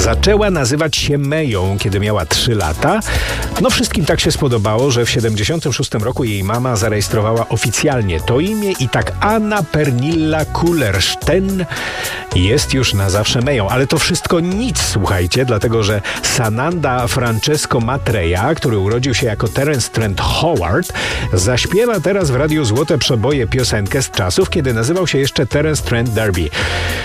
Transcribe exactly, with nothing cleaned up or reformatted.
Zaczęła nazywać się Meją, kiedy miała trzy lata. No wszystkim tak się spodobało, że w siedemdziesiątym szóstym roku jej mama zarejestrowała oficjalnie to imię i tak Anna Pernilla Kullersten jest już na zawsze Meją. Ale to wszystko nic, słuchajcie, dlatego że Sananda Francesco Matreja, który urodził się jako Terence Trent Howard, zaśpiewa teraz w Radiu Złote Przeboje piosenkę z czasów, kiedy nazywał się jeszcze Terence Trent D'Arby.